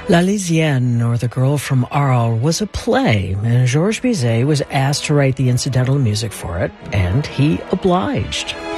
La Lysienne, or The Girl from Arles, was a play, and Georges Bizet was asked to write the incidental music for it, and he obliged.